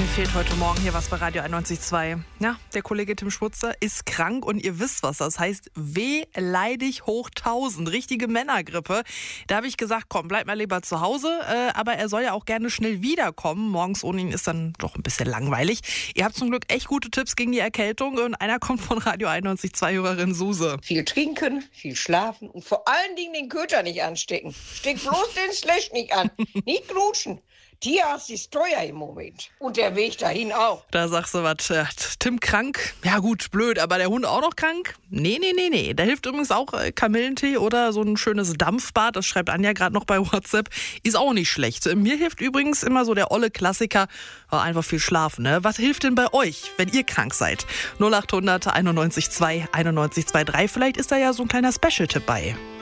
Mir fehlt heute Morgen hier was bei Radio 91.2. Ja, der Kollege Tim Schmutzer ist krank und ihr wisst, was das heißt. Wehleidig hoch 1000, richtige Männergrippe. Da habe ich gesagt, komm, bleib mal lieber zu Hause. Aber er soll ja auch gerne schnell wiederkommen. Morgens ohne ihn ist dann doch ein bisschen langweilig. Ihr habt zum Glück echt gute Tipps gegen die Erkältung. Und einer kommt von Radio 91.2-Hörerin Suse. Viel trinken, viel schlafen und vor allen Dingen den Köter nicht anstecken. Steck bloß den Slash nicht an. Nicht knutschen. Tierarzt ist teuer im Moment. Und der Weg dahin auch. Da sagst du was. Tim krank? Ja gut, blöd. Aber der Hund auch noch krank? Nee. Da hilft übrigens auch Kamillentee oder so ein schönes Dampfbad. Das schreibt Anja gerade noch bei WhatsApp. Ist auch nicht schlecht. Mir hilft übrigens immer so der olle Klassiker. Einfach viel schlafen. Ne? Was hilft denn bei euch, wenn ihr krank seid? 0800 91 2 91 23. Vielleicht ist da ja so ein kleiner Special-Tipp bei.